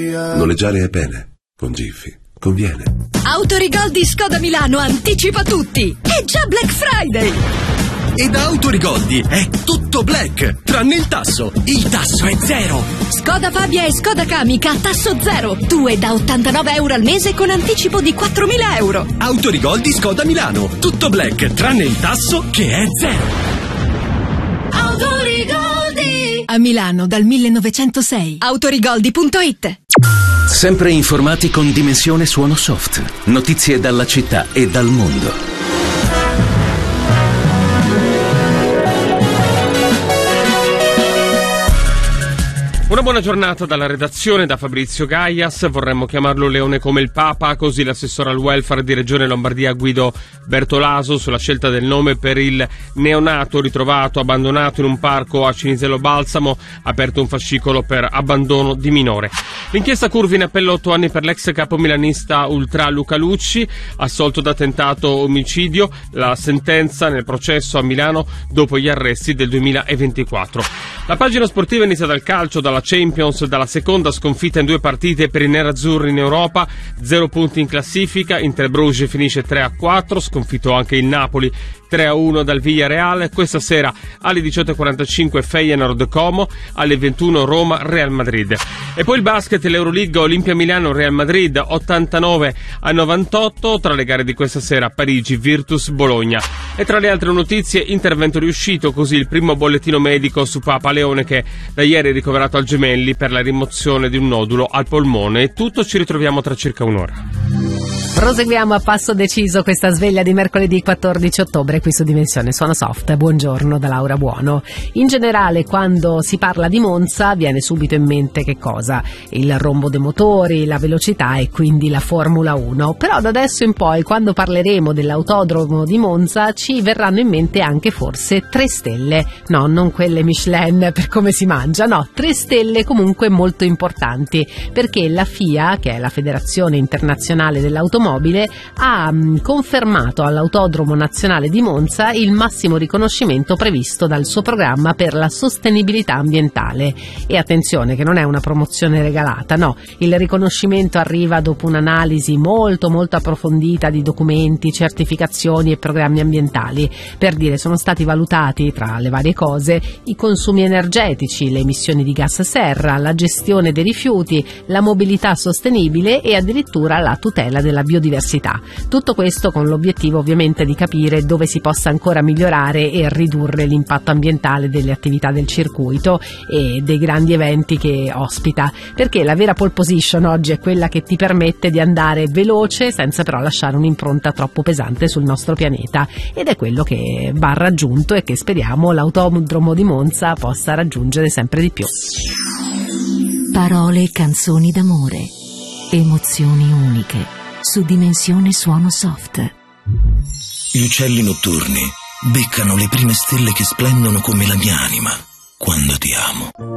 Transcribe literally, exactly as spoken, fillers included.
Noleggiare è bene, con Giffy conviene. Autorigol di Skoda Milano anticipa tutti. È già Black Friday. E da Autorigoldi è tutto black, tranne il tasso. Il tasso è zero. Skoda Fabia e Skoda Kamica a tasso zero. Due da ottantanove euro al mese con anticipo di quattromila euro. Autorigoldi Skoda Milano. Tutto black, tranne il tasso che è zero. Autorigoldi. A Milano dal millenovecentosei. Autorigoldi punto it. Sempre informati con Dimensione Suono Soft. Notizie dalla città e dal mondo. Una buona giornata dalla redazione, da Fabrizio Gaias. Vorremmo chiamarlo Leone come il Papa, così l'assessore al welfare di Regione Lombardia Guido Bertolaso sulla scelta del nome per il neonato ritrovato abbandonato in un parco a Cinisello Balsamo, ha aperto un fascicolo per abbandono di minore. L'inchiesta curva in appello otto anni per l'ex capo milanista ultra Luca Lucci, assolto da tentato omicidio, la sentenza nel processo a Milano dopo gli arresti del duemilaventiquattro. La pagina sportiva inizia dal calcio, dalla Champions, dalla seconda sconfitta in due partite per i nerazzurri in Europa, zero punti in classifica. Inter Bruges finisce tre a quattro, sconfitto anche il Napoli tre a uno dal Villarreal. Questa sera alle diciotto e quarantacinque Feyenoord Como, alle ventuno Roma Real Madrid. E poi il basket, l'Euroleague, Olimpia Milano Real Madrid ottantanove a novantotto. Tra le gare di questa sera Parigi Virtus Bologna. E tra le altre notizie, intervento riuscito, così il primo bollettino medico su Papa Leone, che da ieri è ricoverato al Gemelli per la rimozione di un nodulo al polmone. E tutto, ci ritroviamo tra circa un'ora. Proseguiamo a passo deciso questa sveglia di mercoledì quattordici ottobre qui su Dimensione Suono Soft. Buongiorno da Laura Buono. In generale, quando si parla di Monza viene subito in mente che cosa? Il rombo dei motori, la velocità e quindi la Formula uno. Però da adesso in poi, quando parleremo dell'autodromo di Monza, ci verranno in mente anche forse tre stelle. No, non quelle Michelin per come si mangia, no, tre stelle comunque molto importanti, perché la F I A, che è la Federazione Internazionale dell'Automobile, ha mh, confermato all'Autodromo Nazionale di Monza il massimo riconoscimento previsto dal suo programma per la sostenibilità ambientale. E attenzione, che non è una promozione regalata, no, il riconoscimento arriva dopo un'analisi molto molto approfondita di documenti, certificazioni e programmi ambientali. Per dire, sono stati valutati, tra le varie cose, i consumi energetici, le emissioni di gas serra, la gestione dei rifiuti, la mobilità sostenibile e addirittura la tutela della biodiversità. Tutto questo con l'obiettivo ovviamente di capire dove si possa ancora migliorare e ridurre l'impatto ambientale delle attività del circuito e dei grandi eventi che ospita, perché la vera pole position oggi è quella che ti permette di andare veloce senza però lasciare un'impronta troppo pesante sul nostro pianeta, ed è quello che va raggiunto e che speriamo l'autodromo di Monza possa raggiungere sempre di più. Parole e canzoni d'amore, emozioni uniche su Dimensione Suono Soft. Gli uccelli notturni beccano le prime stelle che splendono come la mia anima quando ti amo.